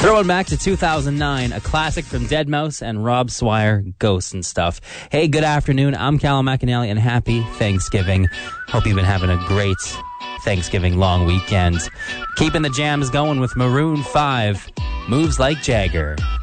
Throwing back to 2009, a classic from Deadmau5 and Rob Swire, Ghosts and Stuff. Hey, good afternoon. I'm Callum McAnally, and happy Thanksgiving. Hope you've been having a great Thanksgiving long weekend. Keeping the jams going with Maroon 5, Moves Like Jagger.